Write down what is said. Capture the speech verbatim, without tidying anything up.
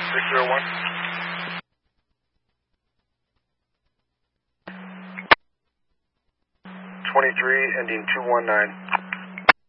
six zero one. twenty-three, ending two one nine.